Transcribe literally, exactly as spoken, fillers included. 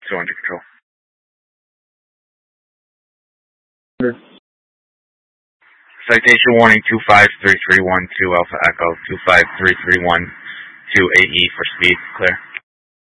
So under control. Citation warning two five three three one two Alpha Echo two five three three one two A E for speed. Clear.